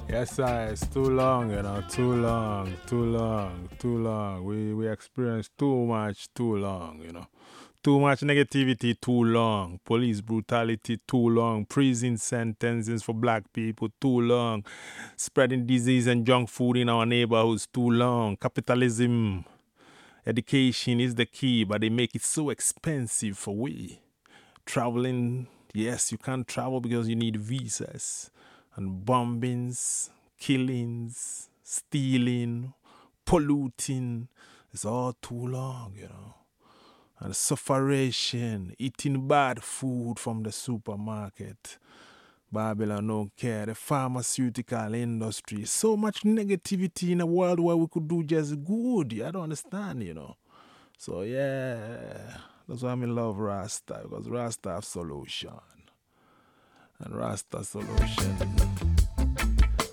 Yes, sir. It's too long, too long, too long, too long. We experienced too much, too long. Too much negativity, too long. Police brutality, too long. Prison sentences for black people, too long. Spreading disease and junk food in our neighborhoods, too long. Capitalism, education is the key, but they make it so expensive for we. Traveling, yes, you can't travel because you need visas. And bombings, killings, stealing, polluting. It's all too long. And sufferation, eating bad food from the supermarket. Babylon don't care. The pharmaceutical industry. So much negativity in a world where we could do just good. I don't understand. So yeah, that's why I'm in love Rasta, because Rasta have solution. And Rasta solution.